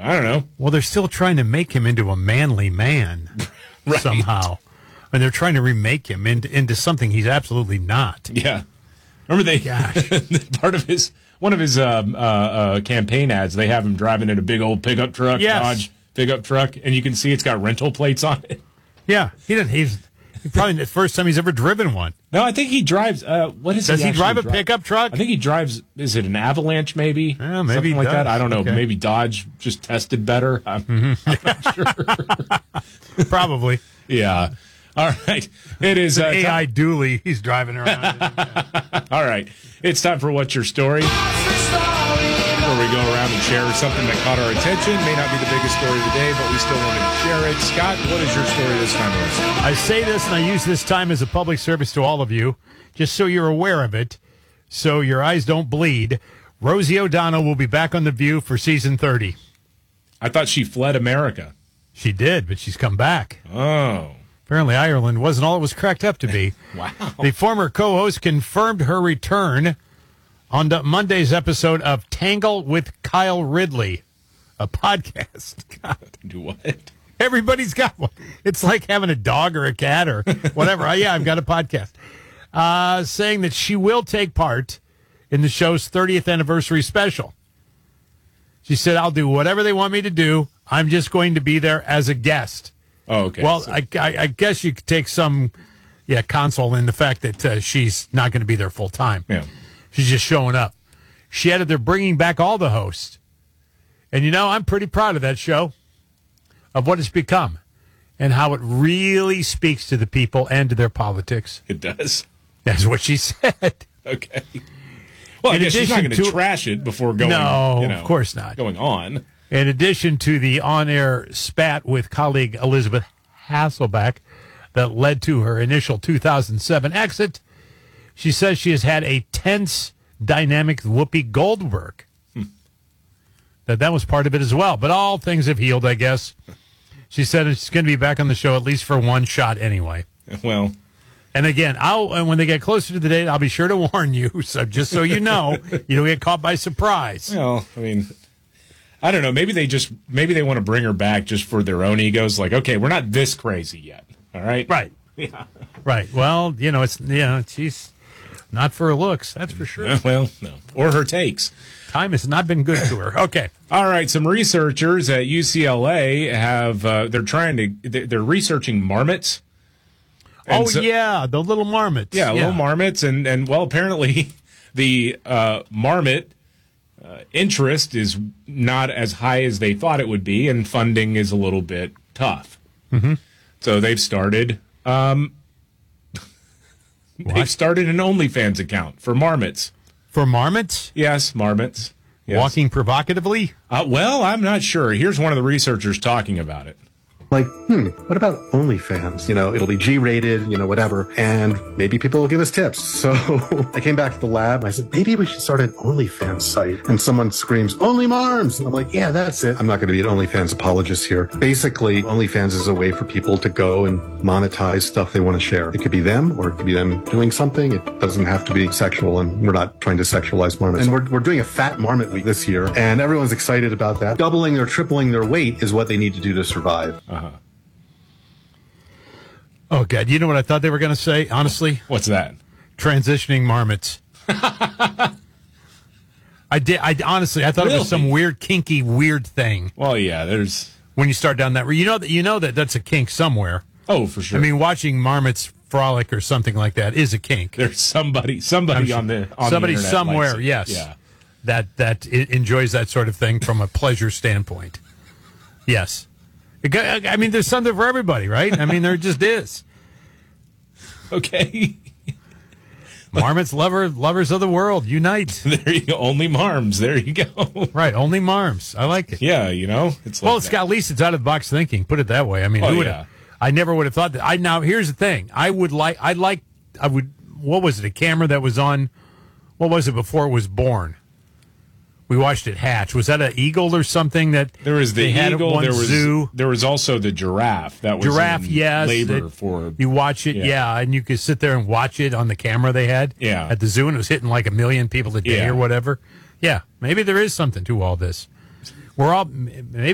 I don't know. Well, they're still trying to make him into a manly man Right. somehow. And they're trying to remake him into something he's absolutely not. Yeah. Remember Gosh. one of his campaign ads, they have him driving in a big old pickup truck, Yes. Dodge pickup truck, and you can see it's got rental plates on it. Yeah, he's probably the first time he's ever driven one. No, I think he drives. What is Does he actually drive a pickup truck? I think he drives. Is it an Avalanche? Maybe. Yeah, maybe something he like that. does. I don't know. Okay. Maybe Dodge just tested better. I'm not sure. Probably. Yeah. All right. It is AI dually he's driving around. all right. It's time for What's Your Story, where we go around and share something that caught our attention. May not be the biggest story of the day, but we still want to share it. Scott, what is your story this time around? I say this, and I use this time as a public service to all of you, just so you're aware of it, so your eyes don't bleed. Rosie O'Donnell will be back on The View for season 30. I thought she fled America. She did, but she's come back. Oh. Apparently, Ireland wasn't all it was cracked up to be. Wow. The former co-host confirmed her return on Monday's episode of Tangle with Kyle Ridley, a podcast. God. Do what? Everybody's got one. It's like having a dog or a cat or whatever. Yeah, I've got a podcast. Saying that she will take part in the show's 30th anniversary special. She said, I'll do whatever they want me to do. I'm just going to be there as a guest. Oh, okay. Well, So- I guess you could take some console in the fact that she's not going to be there full time. Yeah. She's just showing up. She added they're bringing back all the hosts. And, I'm pretty proud of that show, of what it's become, and how it really speaks to the people and to their politics. It does. That's what she said. Okay. Well, I In guess she's not addition going to to- trash it before going. No, of course not. Going on. In addition to the on-air spat with colleague Elizabeth Hasselbeck that led to her initial 2007 exit, she says she has had a tense dynamic with Whoopi Goldberg. That was part of it as well. But all things have healed, I guess. She said she's going to be back on the show at least for one shot anyway. Well, And again, and when they get closer to the date, I'll be sure to warn you. So just so you know, you don't get caught by surprise. well, I mean, I don't know. Maybe they want to bring her back just for their own egos. Like, okay, we're not this crazy yet. All right. Right. Yeah. Right. Well, she's not for her looks, that's for sure. Well, no. Or her takes. Time has not been good to her. Okay. All right. Some researchers at UCLA have they're researching marmots. And the little marmots. Yeah, little marmots, and well, apparently the marmot interest is not as high as they thought it would be, and funding is a little bit tough. Mm-hmm. So they've started an OnlyFans account for marmots. For marmots? Yes, marmots. Yes. Walking provocatively? Well, I'm not sure. Here's one of the researchers talking about it. Like, what about OnlyFans? It'll be G-rated, whatever, and maybe people will give us tips. So I came back to the lab. I said, maybe we should start an OnlyFans site. And someone screams, Only Marms! And I'm like, yeah, that's it. I'm not going to be an OnlyFans apologist here. Basically, OnlyFans is a way for people to go and monetize stuff they want to share. It could be them, or it could be them doing something. It doesn't have to be sexual, and we're not trying to sexualize marmots. And we're doing a Fat Marmot Week this year, and everyone's excited about that. Doubling or tripling their weight is what they need to do to survive. Oh, God. You know what I thought they were going to say, honestly? What's that? Transitioning marmots. I honestly, I thought it was some weird, kinky, weird thing. Well, yeah, there's... When you start down that, you know that that's a kink somewhere. Oh, for sure. I mean, watching marmots frolic or something like that is a kink. There's somebody on the somebody internet somewhere, likes it. yes, Yeah. that enjoys that sort of thing from a pleasure standpoint. Yes, I mean, there's something for everybody, right? I mean, there just is. Okay. Marmots, lovers of the world, unite. There you go. Only Marms. There you go. Right, only Marms. I like it. Yeah, it's like that. At least it's out of the box thinking. Put it that way. I mean, I never would have thought that. Now, here's the thing. What was it? A camera that was on, what was it before it was born? We watched it hatch. Was that an eagle or something that there was the had eagle? At one zoo? There was also the giraffe that was yes, labor for. You watch it, and you could sit there and watch it on the camera they had at the zoo, and it was hitting like 1 million people a day or whatever. Yeah, maybe there is something to all this. Maybe